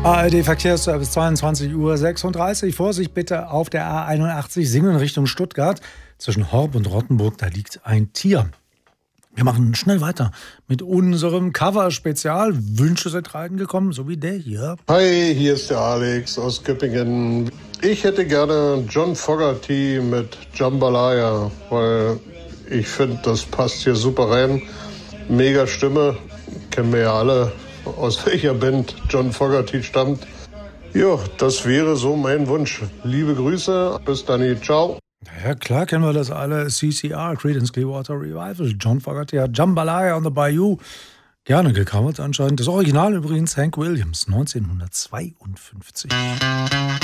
ARD Verkehrsservice, 22:36 Uhr. Vorsicht bitte auf der A81 Singen Richtung Stuttgart. Zwischen Horb und Rottenburg, da liegt ein Tier. Wir machen schnell weiter mit unserem Cover-Spezial. Wünsche sind reingekommen, so wie der hier. Hi, hier ist der Alex aus Göppingen. Ich hätte gerne John Fogerty mit Jambalaya, weil ich finde, das passt hier super rein. Mega Stimme, kennen wir ja alle, aus welcher Band John Fogerty stammt. Ja, das wäre so mein Wunsch. Liebe Grüße, bis dann, ciao. Ja, klar kennen wir das alle. CCR, Creedence Clearwater Revival. John Fogerty hat Jambalaya on the Bayou. Gerne gecovert anscheinend. Das Original übrigens Hank Williams, 1952.